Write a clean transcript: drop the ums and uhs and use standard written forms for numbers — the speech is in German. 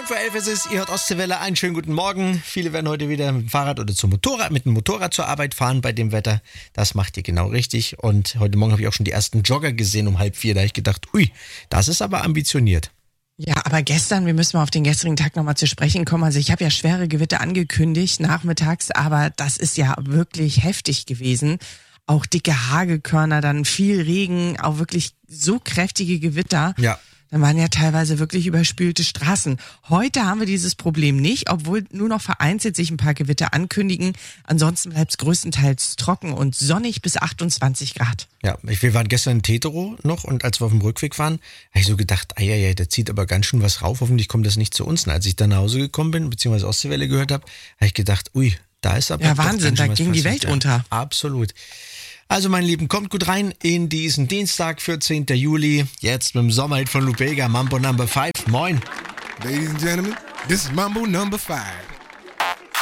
5:11 Uhr ist es, ihr hört Ostseewelle, einen schönen guten Morgen. Viele werden heute wieder mit dem Fahrrad oder mit dem Motorrad zur Arbeit fahren bei dem Wetter. Das macht ihr genau richtig. Und heute Morgen habe ich auch schon die ersten Jogger gesehen um 3:30. Da habe ich gedacht, ui, das ist aber ambitioniert. Ja, aber gestern, wir müssen mal auf den gestrigen Tag nochmal zu sprechen kommen. Also ich habe ja schwere Gewitter angekündigt nachmittags, aber das ist ja wirklich heftig gewesen. Auch dicke Hagelkörner, dann viel Regen, auch wirklich so kräftige Gewitter. Ja. Dann waren ja teilweise wirklich überspülte Straßen. Heute haben wir dieses Problem nicht, obwohl nur noch vereinzelt sich ein paar Gewitter ankündigen. Ansonsten bleibt es größtenteils trocken und sonnig bis 28 Grad. Ja, wir waren gestern in Tetero noch und als wir auf dem Rückweg waren, habe ich so gedacht, der zieht aber ganz schön was rauf, hoffentlich kommt das nicht zu uns. Und als ich dann nach Hause gekommen bin, beziehungsweise Ostseewelle gehört habe, habe ich gedacht, ui, da ist aber ja Wahnsinn, da ging die Welt unter. Absolut. Also meine Lieben, kommt gut rein in diesen Dienstag, 14. Juli, jetzt mit dem Sommerhit von Lou Bega, Mambo Number 5. Moin. Ladies and gentlemen, this is Mambo Number 5.